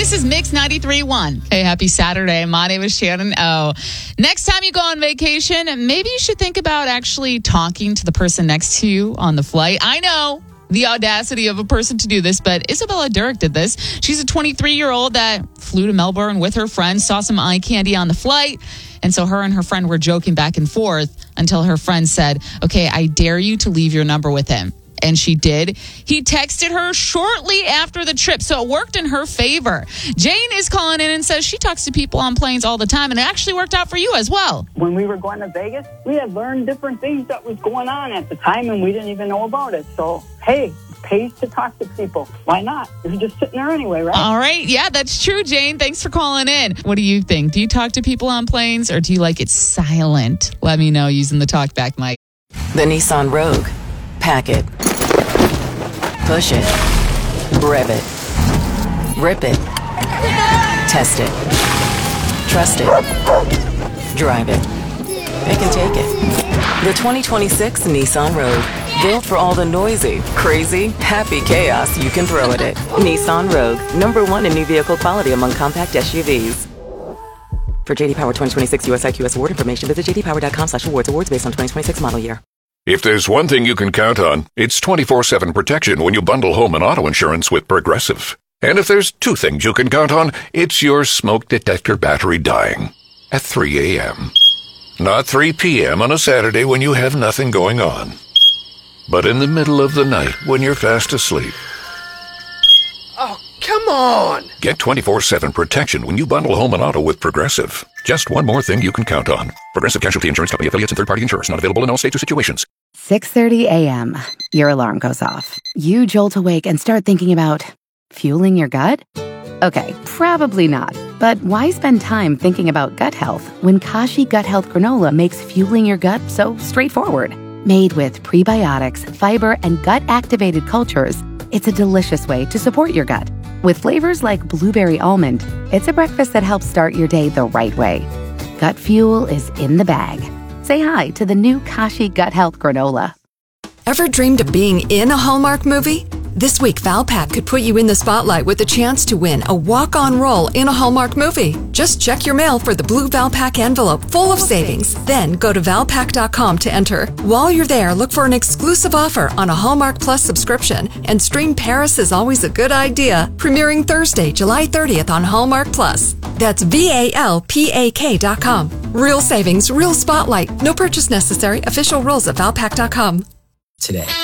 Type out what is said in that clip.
This is Mix 93.1. Hey, happy Saturday. My name is Shannon O. Next time you go on vacation, maybe you should think about actually talking to the person next to you on the flight. I know the audacity of a person to do this, but Isabella Durick did this. She's a 23-year-old that flew to Melbourne with her friends, saw some eye candy on the flight. And so her and her friend were joking back and forth until her friend said, okay, I dare you to leave your number with him. And she did. He texted her shortly after the trip, so it worked in her favor. Jane is calling in and says she talks to people on planes all the time, and it actually worked out for you as well. When we were going to Vegas, we had learned different things that was going on at the time, and we didn't even know about it. So, hey, it pays to talk to people. Why not? You're just sitting there anyway, right? All right. Yeah, that's true, Jane. Thanks for calling in. What do you think? Do you talk to people on planes, or do you like it silent? Let me know using the talkback mic. The Nissan Rogue. Pack it. Push it. Rev it. Rip it. Test it. Trust it. Drive it. It can take it. The 2026 Nissan Rogue. Built for all the noisy, crazy, happy chaos you can throw at it. Nissan Rogue. #1 in new vehicle quality among compact SUVs. For JD Power 2026 US IQS award information, visit jdpower.com/awards. Awards based on 2026 model year. If there's one thing you can count on, it's 24/7 protection when you bundle home and auto insurance with Progressive. And if there's two things you can count on, it's your smoke detector battery dying at 3 a.m. Not 3 p.m. on a Saturday when you have nothing going on, but in the middle of the night when you're fast asleep. Oh, come on! Get 24/7 protection when you bundle home and auto with Progressive. Just one more thing you can count on. Progressive Casualty Insurance Company affiliates and third-party insurers. Not available in all states or situations. 6:30 a.m. Your alarm goes off. You jolt awake and start thinking about fueling your gut? Okay, probably not. But why spend time thinking about gut health when Kashi Gut Health Granola makes fueling your gut so straightforward? Made with prebiotics, fiber, and gut-activated cultures, it's a delicious way to support your gut. With flavors like blueberry almond, it's a breakfast that helps start your day the right way. Gut fuel is in the bag. Say hi to the new Kashi Gut Health Granola. Ever dreamed of being in a Hallmark movie? This week, Valpak could put you in the spotlight with a chance to win a walk-on role in a Hallmark movie. Just check your mail for the blue Valpak envelope full of savings. Then go to Valpak.com to enter. While you're there, look for an exclusive offer on a Hallmark Plus subscription and stream Paris is Always a Good Idea, premiering Thursday, July 30th on Hallmark Plus. That's VALPAK.com. Real savings, real spotlight. No purchase necessary. Official rules at Valpak.com. Today.